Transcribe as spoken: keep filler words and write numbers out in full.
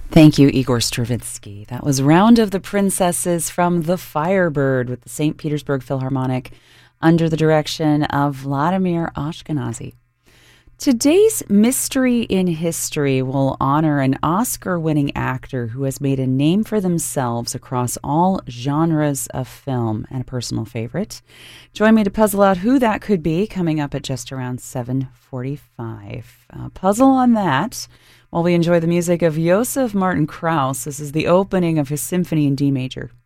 Thank you, Igor Stravinsky. That was Round of the Princesses from The Firebird with the Saint Petersburg Philharmonic under the direction of Vladimir Ashkenazy. Today's Mystery in History will honor an Oscar-winning actor who has made a name for themselves across all genres of film and a personal favorite. Join me to puzzle out who that could be coming up at just around seven forty-five. Uh, puzzle on that while we enjoy the music of Joseph Martin Krauss. This is the opening of his symphony in D major.